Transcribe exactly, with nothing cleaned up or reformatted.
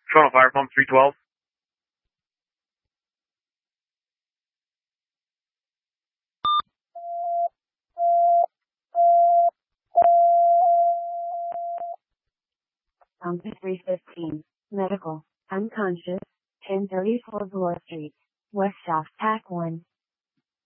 Toronto Fire Pump three twelve. Compass three fifteen, medical, unconscious, ten thirty-four Bloor Street, West Off, Pack one.